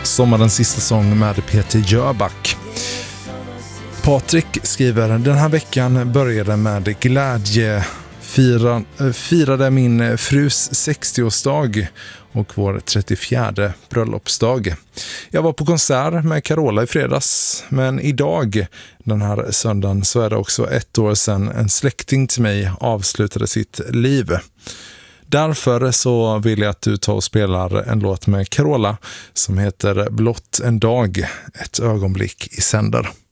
sommarens sista sång med Peter Jöback. Patrik skriver: den här veckan började med glädje. Firade min frus 60-årsdag och vår 34:e bröllopsdag. Jag var på konsert med Carola i fredags, men idag, den här söndagen, så är det också 1 år sedan en släkting till mig avslutade sitt liv. Därför så vill jag att du tar och spelar en låt med Carola som heter Blott en dag, ett ögonblick i sänder.